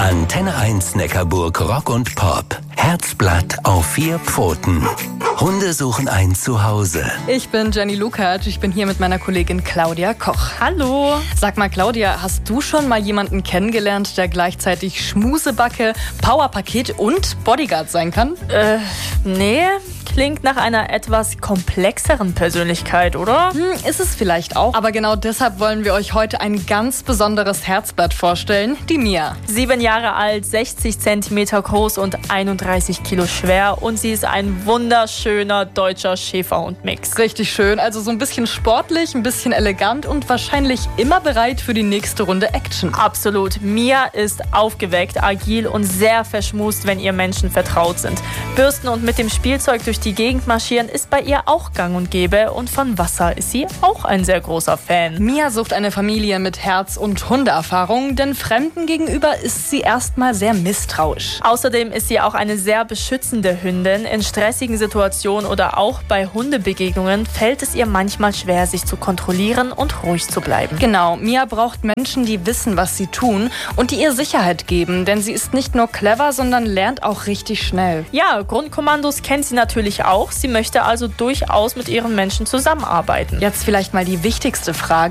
Antenne 1 Neckarburg Rock und Pop. Herzblatt auf 4 Pfoten. Hunde suchen ein Zuhause. Ich bin Jenny Lukacs. Ich bin hier mit meiner Kollegin Claudia Koch. Hallo. Sag mal, Claudia, hast du schon mal jemanden kennengelernt, der gleichzeitig Schmusebacke, Powerpaket und Bodyguard sein kann? Nee. Klingt nach einer etwas komplexeren Persönlichkeit, oder? Ist es vielleicht auch. Aber genau deshalb wollen wir euch heute ein ganz besonderes Herzblatt vorstellen, die Mia. 7 Jahre alt, 60 Zentimeter groß und 31 Kilo schwer. Und sie ist ein wunderschöner deutscher Schäferhund-Mix. Richtig schön, also so ein bisschen sportlich, ein bisschen elegant und wahrscheinlich immer bereit für die nächste Runde Action. Absolut. Mia ist aufgeweckt, agil und sehr verschmust, wenn ihr Menschen vertraut sind. Bürsten und mit dem Spielzeug durch die Gegend marschieren ist bei ihr auch gang und gäbe und von Wasser ist sie auch ein sehr großer Fan. Mia sucht eine Familie mit Herz- und Hundeerfahrung, denn Fremden gegenüber ist sie erstmal sehr misstrauisch. Außerdem ist sie auch eine sehr beschützende Hündin. In stressigen Situationen oder auch bei Hundebegegnungen fällt es ihr manchmal schwer, sich zu kontrollieren und ruhig zu bleiben. Genau, Mia braucht Menschen, die wissen, was sie tun und die ihr Sicherheit geben, denn sie ist nicht nur clever, sondern lernt auch richtig schnell. Ja, Grundkommandos kennt sie natürlich auch. Sie möchte also durchaus mit ihren Menschen zusammenarbeiten. Jetzt vielleicht mal die wichtigste Frage.